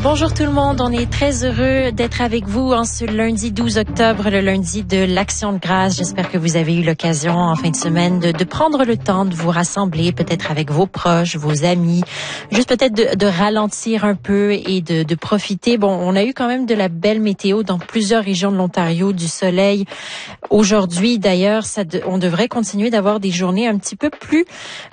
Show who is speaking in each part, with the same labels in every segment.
Speaker 1: Bonjour tout le monde, on est très heureux d'être avec vous en ce lundi 12 octobre, le lundi de l'Action de grâce. J'espère que vous avez eu l'occasion en fin de semaine de prendre le temps de vous rassembler, peut-être avec vos proches, vos amis, juste peut-être de ralentir un peu et de profiter. Bon, on a eu quand même de la belle météo dans plusieurs régions de l'Ontario, du soleil. Aujourd'hui, d'ailleurs, on devrait continuer d'avoir des journées un petit peu plus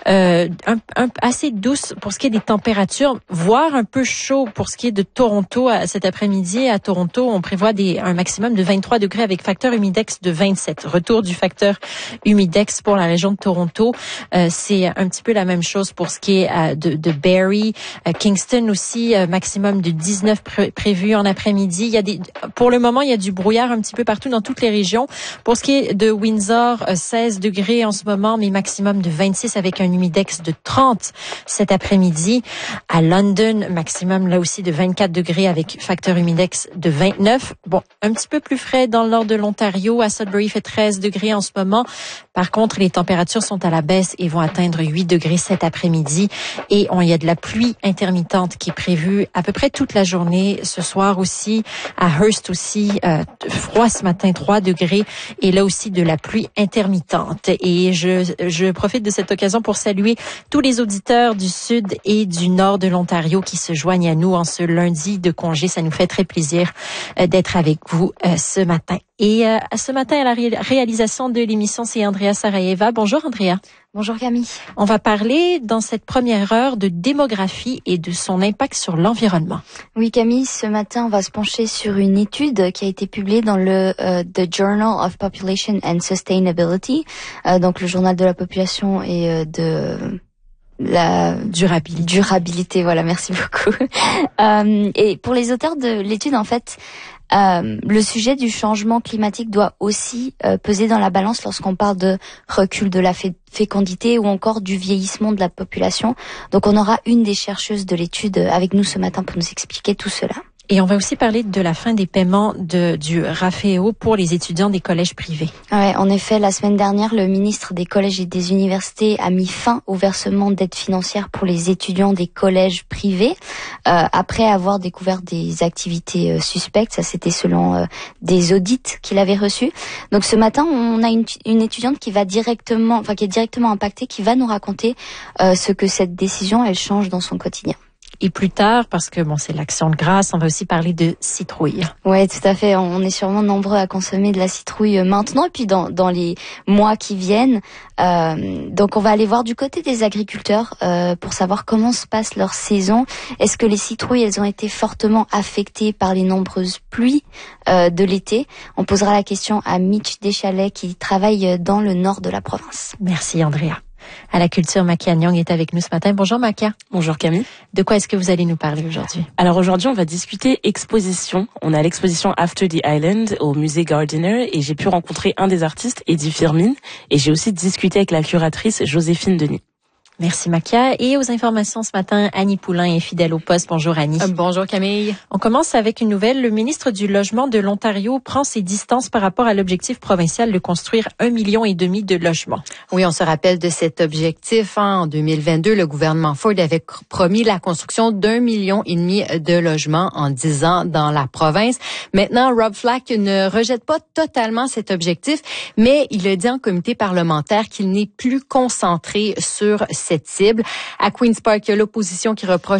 Speaker 1: assez douces pour ce qui est des températures, voire un peu chaud pour ce qui est de Toronto. Cet après-midi, à Toronto, on prévoit un maximum de 23 degrés avec facteur humidex de 27. Retour du facteur humidex pour la région de Toronto. C'est un petit peu la même chose pour ce qui est de Barrie. Kingston aussi, maximum de 19 prévu en après-midi. Pour le moment, il y a du brouillard un petit peu partout dans toutes les régions. Pour ce qui est de Windsor, 16 degrés en ce moment, mais maximum de 26 avec un humidex de 30 cet après-midi. À London, maximum là aussi de 24 degrés avec facteur humidex de 29. Bon, un petit peu plus frais dans le nord de l'Ontario. À Sudbury, il fait 13 degrés en ce moment. Par contre, les températures sont à la baisse et vont atteindre 8 degrés cet après-midi. Et il y a de la pluie intermittente qui est prévue à peu près toute la journée. Ce soir aussi, à Hearst aussi, froid ce matin, 3 degrés. Et là aussi, de la pluie intermittente. Et je profite de cette occasion pour saluer tous les auditeurs du sud et du nord de l'Ontario qui se joignent à nous en ce lundi de congé. Ça nous fait très plaisir d'être avec vous ce matin. Et ce matin, à la réalisation de l'émission, c'est Andrea Sarayeva. Bonjour Andrea.
Speaker 2: Bonjour Camille.
Speaker 1: On va parler dans cette première heure de démographie et de son impact sur l'environnement.
Speaker 2: Oui Camille, ce matin on va se pencher sur une étude qui a été publiée dans le The Journal of Population and Sustainability, donc le journal de la population et de la durabilité. Voilà, merci beaucoup. Et pour les auteurs de l'étude, en fait, le sujet du changement climatique doit aussi peser dans la balance lorsqu'on parle de recul de la fécondité ou encore du vieillissement de la population. Donc on aura une des chercheuses de l'étude avec nous ce matin pour nous expliquer tout cela.
Speaker 1: Et on va aussi parler de la fin des paiements du RAFEO pour les étudiants des collèges privés.
Speaker 2: Ouais, en effet, la semaine dernière, le ministre des collèges et des universités a mis fin au versement d'aides financières pour les étudiants des collèges privés, après avoir découvert des activités suspectes. Ça, c'était selon des audits qu'il avait reçus. Donc ce matin, on a une étudiante qui est directement impactée, qui va nous raconter ce que cette décision, elle change dans son quotidien.
Speaker 1: Et plus tard, parce que c'est l'Action de grâce, on va aussi parler de citrouille.
Speaker 2: Ouais, tout à fait. On est sûrement nombreux à consommer de la citrouille maintenant et puis dans les mois qui viennent. Donc on va aller voir du côté des agriculteurs pour savoir comment se passe leur saison. Est-ce que les citrouilles, elles ont été fortement affectées par les nombreuses pluies de l'été? On posera la question à Mitch Deschalets qui travaille dans le nord de la province.
Speaker 1: Merci Andrea. À la culture, Makia Nyong est avec nous ce matin. Bonjour Makia.
Speaker 3: Bonjour Camille.
Speaker 1: De quoi est-ce que vous allez nous parler aujourd'hui?
Speaker 3: Alors aujourd'hui, on va discuter exposition. On a l'exposition After the Island au musée Gardiner et j'ai pu rencontrer un des artistes, Eddie Firmin, et j'ai aussi discuté avec la curatrice Joséphine Denis.
Speaker 1: Merci Makia. Et aux informations ce matin, Annie Poulain est fidèle au poste. Bonjour Annie.
Speaker 4: Bonjour Camille.
Speaker 1: On commence avec une nouvelle. Le ministre du Logement de l'Ontario prend ses distances par rapport à l'objectif provincial de construire 1,5 million de logements.
Speaker 4: Oui, on se rappelle de cet objectif. En 2022, le gouvernement Ford avait promis la construction d'1,5 million de logements en 10 ans dans la province. Maintenant, Rob Flack ne rejette pas totalement cet objectif, mais il a dit en comité parlementaire qu'il n'est plus concentré sur cette cible. À Queen's Park, il y a l'opposition qui reproche